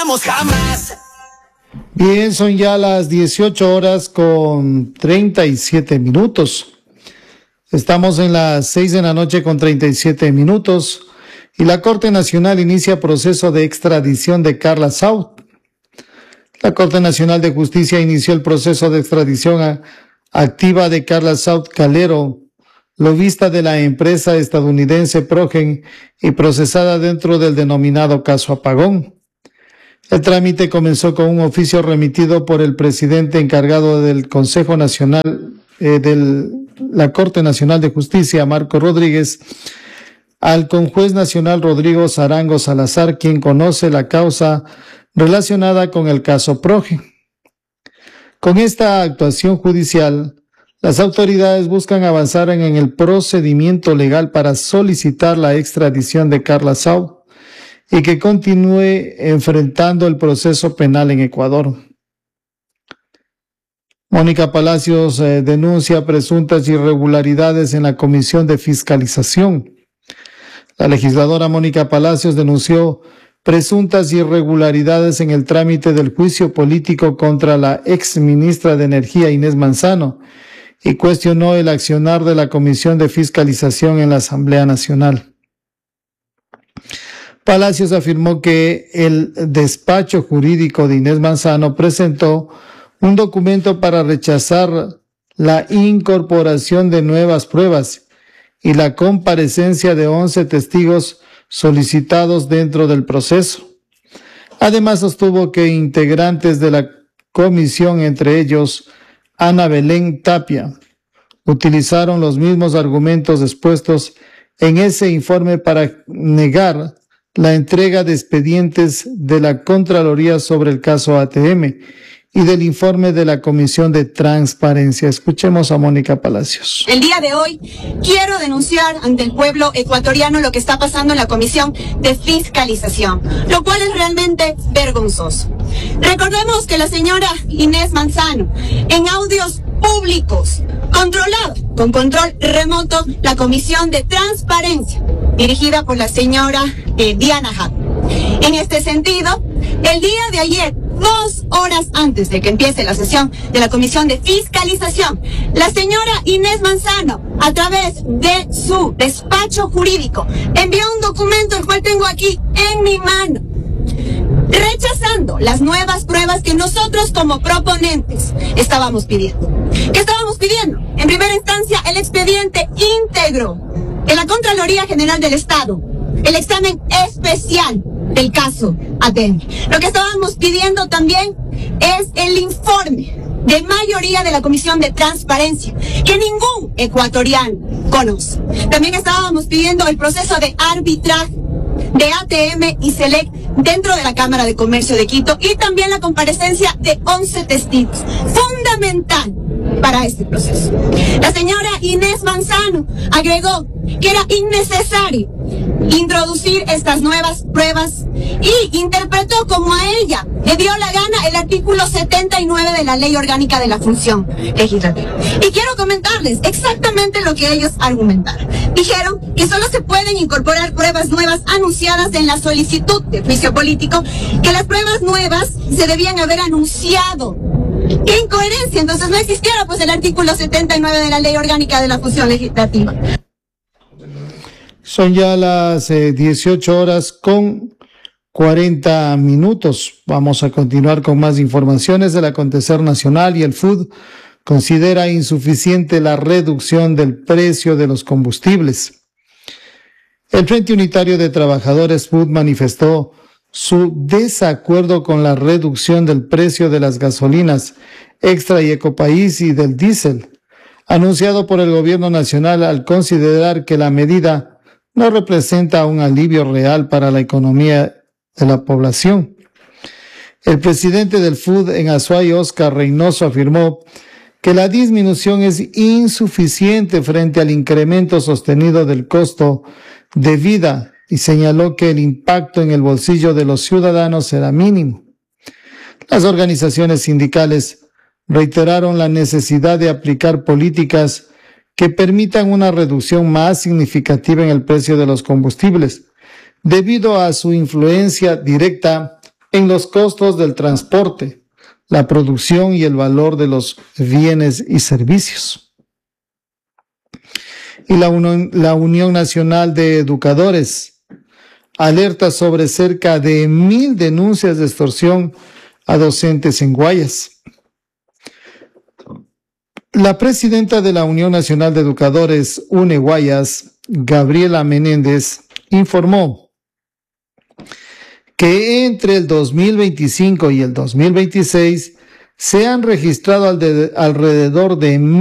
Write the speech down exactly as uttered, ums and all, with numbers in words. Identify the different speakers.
Speaker 1: olvidamos jamás.
Speaker 2: Bien, son ya las dieciocho horas con treinta y siete minutos. Estamos en las seis de la noche con treinta y siete minutos y la Corte Nacional inicia proceso de extradición de Carla South. La Corte Nacional de Justicia inició el proceso de extradición a, activa de Carla South Calero, lobista de la empresa estadounidense Progen y procesada dentro del denominado caso Apagón. El trámite comenzó con un oficio remitido por el presidente encargado del Consejo Nacional eh, de la Corte Nacional de Justicia, Marco Rodríguez, al conjuez nacional Rodrigo Zarango Salazar, quien conoce la causa relacionada con el caso Progen. Con esta actuación judicial, las autoridades buscan avanzar en, en el procedimiento legal para solicitar la extradición de Carla South y que continúe enfrentando el proceso penal en Ecuador. Mónica Palacios eh, denuncia presuntas irregularidades en la Comisión de Fiscalización. La legisladora Mónica Palacios denunció presuntas irregularidades en el trámite del juicio político contra la ex ministra de Energía Inés Manzano y cuestionó el accionar de la Comisión de Fiscalización en la Asamblea Nacional. Palacios afirmó que el despacho jurídico de Inés Manzano presentó un documento para rechazar la incorporación de nuevas pruebas y la comparecencia de once testigos solicitados dentro del proceso. Además, sostuvo que integrantes de la comisión, entre ellos Ana Belén Tapia, utilizaron los mismos argumentos expuestos en ese informe para negar la entrega de expedientes de la Contraloría sobre el caso A T M y del informe de la Comisión de Transparencia. Escuchemos a Mónica Palacios.
Speaker 3: El día de hoy quiero denunciar ante el pueblo ecuatoriano lo que está pasando en la Comisión de Fiscalización, lo cual es realmente vergonzoso. Recordemos que la señora Inés Manzano, en audios públicos, controlado con control remoto, la Comisión de Transparencia, dirigida por la señora eh, Diana Jaco. En este sentido, el día de ayer, dos horas antes de que empiece la sesión de la Comisión de Fiscalización, la señora Inés Manzano, a través de su despacho jurídico, envió un documento, el cual tengo aquí en mi mano, rechazando las nuevas pruebas que nosotros como proponentes estábamos pidiendo. ¿Qué estábamos pidiendo? En primera instancia, el expediente íntegro en la Contraloría General del Estado, el examen especial del caso A T M. Lo que estábamos pidiendo también es el informe de mayoría de la Comisión de Transparencia, que ningún ecuatoriano conoce. También estábamos pidiendo el proceso de arbitraje de A T M y SELEC dentro de la Cámara de Comercio de Quito y también la comparecencia de once testigos, fundamental para este proceso. La señora Inés Manzano agregó que era innecesario introducir estas nuevas pruebas y interpretó como a ella le dio la gana el artículo setenta y nueve de la Ley Orgánica de la Función Legislativa. Y quiero comentarles exactamente lo que ellos argumentaron. Dijeron que solo se pueden incorporar pruebas nuevas anunciadas en la solicitud de juicio político, que las pruebas nuevas se debían haber anunciado. ¡Qué incoherencia! Entonces no existiera pues el artículo setenta y nueve de la Ley Orgánica de la Función Legislativa.
Speaker 2: Son ya las eh, dieciocho horas con cuarenta minutos. Vamos a continuar con más informaciones del acontecer nacional y el F U D considera insuficiente la reducción del precio de los combustibles. El Frente Unitario de Trabajadores F U D manifestó su desacuerdo con la reducción del precio de las gasolinas Extra y Ecopaís y del diésel, anunciado por el gobierno nacional al considerar que la medida no representa un alivio real para la economía de la población. El presidente del F U D en Azuay, Oscar Reynoso, afirmó que la disminución es insuficiente frente al incremento sostenido del costo de vida y señaló que el impacto en el bolsillo de los ciudadanos será mínimo. Las organizaciones sindicales reiteraron la necesidad de aplicar políticas que permitan una reducción más significativa en el precio de los combustibles, debido a su influencia directa en los costos del transporte, la producción y el valor de los bienes y servicios. Y la Unión, la Unión Nacional de Educadores alerta sobre cerca de mil denuncias de extorsión a docentes en Guayas. La presidenta de la Unión Nacional de Educadores, UNE Guayas, Gabriela Menéndez, informó que entre el dos mil veinticinco y el dos mil veintiséis se han registrado alrededor de